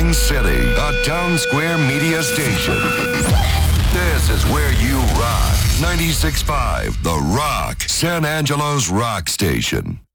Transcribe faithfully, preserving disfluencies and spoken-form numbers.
bustling city, a town square media station. This is where you rock. ninety-six point five The Rock, San Angelo's rock station.